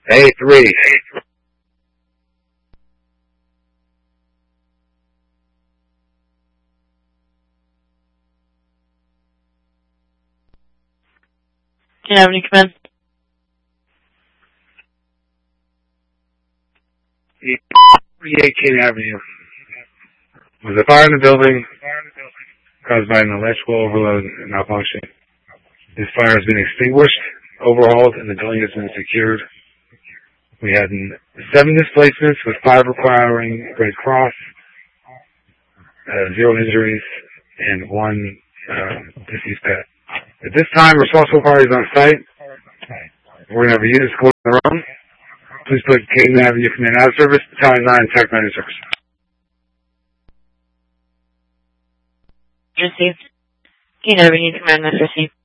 A3. Can I have any command? 38 King Avenue. There's a fire in the building caused by an electrical overload and malfunction. This fire has been extinguished, overhauled, and the building has been secured. We had 7 displacements with 5 requiring Red Cross, 0 injuries, and 1 deceased pet. At this time, responsible parties on site. We're going to have a unit squad on their own. Please put King Avenue Command out of service, Battalion 9, Tech 9 in service. Received. King Avenue Command, received.